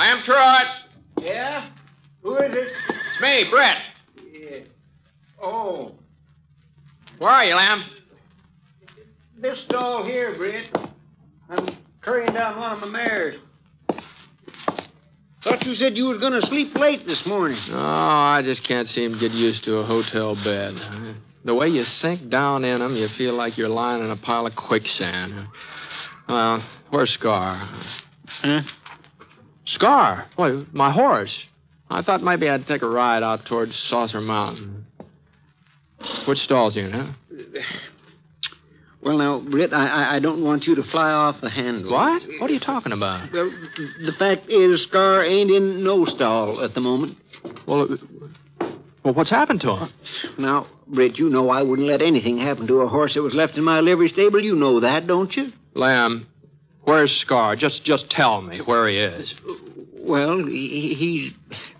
Lamb Trot! Yeah? Who is it? It's me, Brett. Yeah. Oh, Where are you, Lamb? this stall here, Britt. I'm currying down one of my mares. Thought you said you was going to sleep late this morning. Oh, I just can't seem to get used to a hotel bed. The way you sink down in them, you feel like you're lying in a pile of quicksand. Well, where's Scar? Huh? Scar? Why, my horse. I thought maybe I'd take a ride out towards Saucer Mountain. Which stall's you in, huh? Well, now, Britt, I don't want you to fly off the handle. What? What are you talking about? Well, the fact is, Scar ain't in no stall at the moment. Well, what's happened to him? Now, Britt, you know I wouldn't let anything happen to a horse that was left in my livery stable. You know that, don't you? Lamb, where's Scar? Just tell me where he is. Well, he's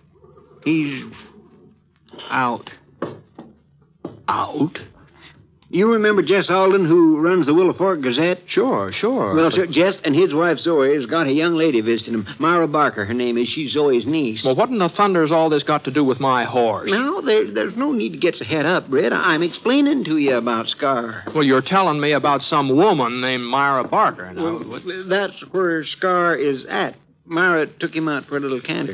out. Out? You remember Jess Alden, who runs the Willow Fork Gazette? Sure. Well, sir, Jess and his wife Zoe has got a young lady visiting him. Myra Barker, her name is. She's Zoe's niece. Well, what in the thunder's all this got to do with my horse? No, there's no need to get your head up, Britt. I'm explaining to you about Scar. Well, you're telling me about some woman named Myra Barker. Now, Well, that's where Scar is at. Myra took him out for a little canter.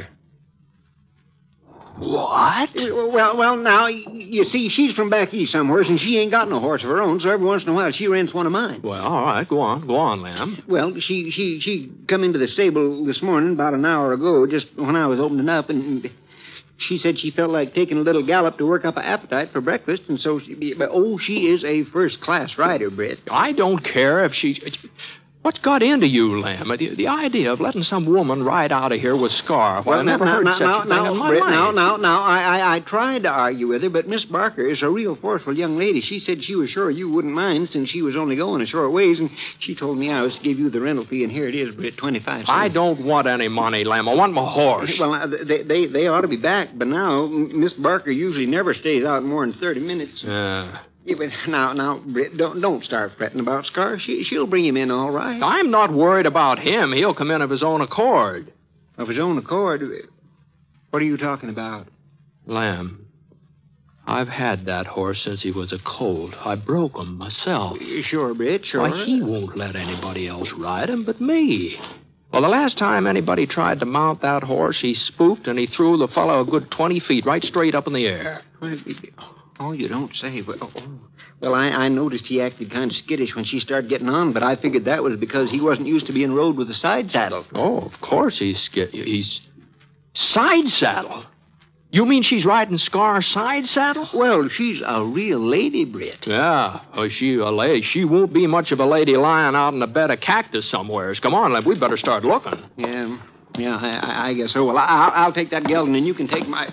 What? Well, now, you see, she's from back east somewhere, and she ain't got no horse of her own, so every once in a while she rents one of mine. Well, all right, go on, Lamb. Well, she come into the stable this morning about an hour ago, just when I was opening up, and she said she felt like taking a little gallop to work up an appetite for breakfast, and so she is a first-class rider, Britt. I don't care if she... What's got into you, Lamb? The idea of letting some woman ride out of here with Scar. Well, I never heard such a thing in my Britt, life. Now, I tried to argue with her, but Miss Barker is a real forceful young lady. She said she was sure you wouldn't mind since she was only going a short ways, and she told me I was to give you the rental fee, and here it is, Britt, 25 cents. I don't want any money, Lamb. I want my horse. Well, now, they ought to be back, but now, Miss Barker usually never stays out more than 30 minutes. Yeah, but now, Britt, don't start fretting about Scar. She'll bring him in all right. I'm not worried about him. He'll come in of his own accord. Of his own accord? What are you talking about? Lamb, I've had that horse since he was a colt. I broke him myself. Sure, Britt, sure. Why, he won't let anybody else ride him but me. Well, the last time anybody tried to mount that horse, he spooked and he threw the fellow a good 20 feet right straight up in the air. Oh, you don't say. Well, I noticed he acted kind of skittish when she started getting on, but I figured that was because he wasn't used to being rode with a side saddle. Oh, of course he's side saddle? You mean she's riding Scar side saddle? Well, she's a real lady, Britt. Yeah, she a lady. She won't be much of a lady lying out in a bed of cactus somewheres. Come on, we better start looking. Yeah, I guess so. Well, I'll take that gelding, and you can take my...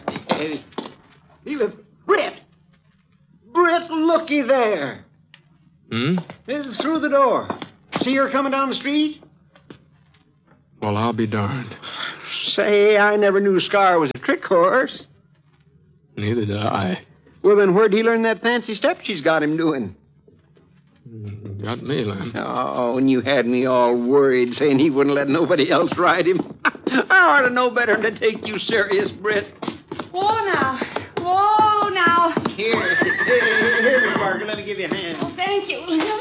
Britt, looky there. This is through the door. See her coming down the street? Well, I'll be darned. Say, I never knew Scar was a trick horse. Neither did I. Well, then where'd he learn that fancy step she's got him doing? Got me, Lamb. Oh, and you had me all worried, saying he wouldn't let nobody else ride him. I ought to know better than to take you serious, Britt. Whoa, now. Here, Miss Barker, let me give you a hand. Oh, thank you, William.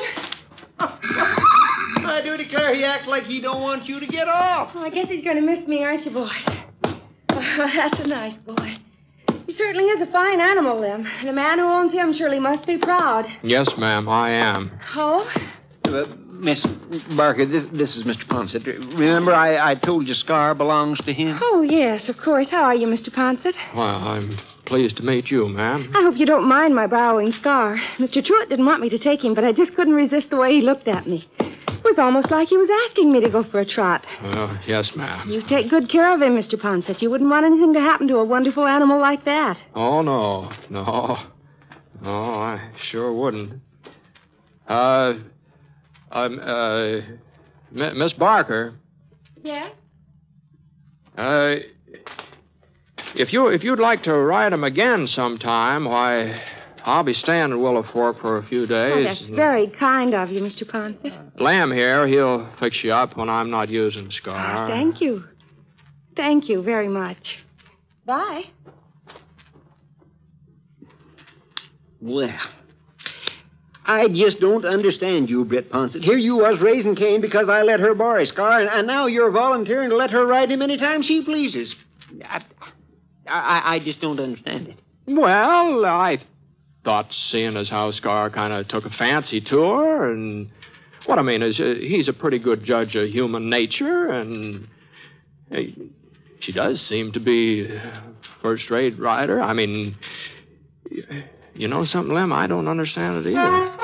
I do declare he acts like he don't want you to get off. Oh, I guess he's going to miss me, aren't you, boys? Oh, that's a nice boy. He certainly is a fine animal, Lim. And the man who owns him surely must be proud. Yes, ma'am, I am. Oh? Miss Barker, this is Mr. Ponsett. Remember I told you Scar belongs to him? Oh, yes, of course. How are you, Mr. Ponsett? Well, I'm pleased to meet you, ma'am. I hope you don't mind my borrowing Scar. Mr. Truitt didn't want me to take him, but I just couldn't resist the way he looked at me. It was almost like he was asking me to go for a trot. Well, yes, ma'am. You take good care of him, Mr. Ponsett. You wouldn't want anything to happen to a wonderful animal like that. Oh, no, I sure wouldn't. Miss Barker. Yeah? If you'd like to ride him again sometime, why, I'll be staying at Willow Fork for a few days. Oh, that's very kind of you, Mr. Ponsett. Lamb here, he'll fix you up when I'm not using Scar. Oh, thank you. Thank you very much. Bye. Well, I just don't understand you, Britt Ponsett. Here you was raising Cain because I let her borrow Scar, and now you're volunteering to let her ride him anytime she pleases. I just don't understand it. Well, I thought seeing as how Scar kind of took a fancy to her, and what I mean is he's a pretty good judge of human nature, and she does seem to be a first-rate rider. I mean, you know something, Lem? I don't understand it either.